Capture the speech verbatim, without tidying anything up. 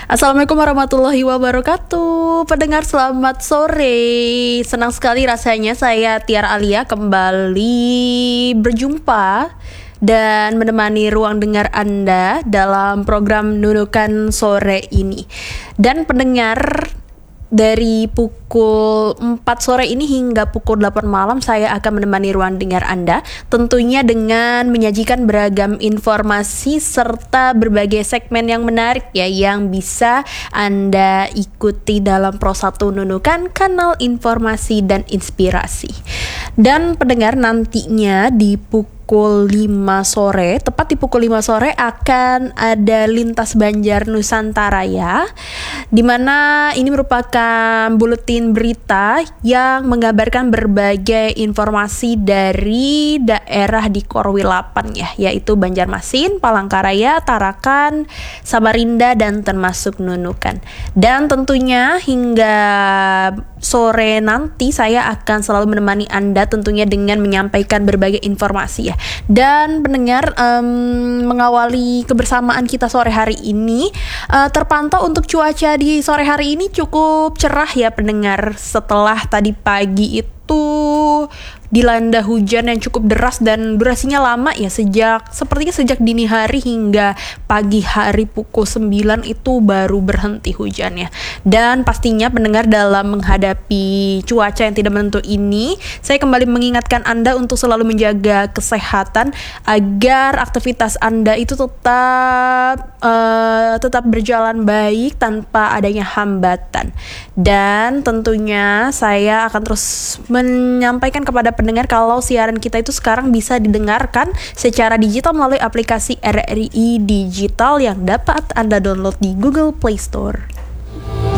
Assalamualaikum warahmatullahi wabarakatuh. Pendengar selamat sore. Senang sekali rasanya saya Tiara Alia kembali berjumpa dan menemani ruang dengar Anda dalam program Nunukan Sore ini. Dan pendengar, dari pukul empat sore ini hingga pukul delapan malam saya akan menemani ruang dengar Anda, tentunya dengan menyajikan beragam informasi serta berbagai segmen yang menarik ya, yang bisa Anda ikuti dalam Pro satu Nunukan, kanal informasi dan inspirasi. Dan pendengar, nantinya di pukul pukul lima sore, tepat di pukul lima sore akan ada Lintas Banjar Nusantara ya, dimana ini merupakan buletin berita yang menggambarkan berbagai informasi dari daerah di Korwilapan ya, yaitu Banjarmasin, Palangkaraya, Tarakan, Samarinda, dan termasuk Nunukan. Dan tentunya hingga sore nanti saya akan selalu menemani Anda tentunya dengan menyampaikan berbagai informasi ya. Dan pendengar, um, mengawali kebersamaan kita sore hari ini, uh, terpantau untuk cuaca di sore hari ini cukup cerah ya pendengar, setelah tadi pagi itu dilanda hujan yang cukup deras dan durasinya lama ya, sejak sepertinya sejak dini hari hingga pagi hari pukul sembilan itu baru berhenti hujannya. Dan pastinya pendengar, dalam menghadapi cuaca yang tidak menentu ini, saya kembali mengingatkan Anda untuk selalu menjaga kesehatan agar aktivitas Anda itu tetap uh, tetap berjalan baik tanpa adanya hambatan. Dan tentunya saya akan terus menyampaikan kepada pendengar kalau siaran kita itu sekarang bisa didengarkan secara digital melalui aplikasi R R I Digital yang dapat Anda download di Google Play Store.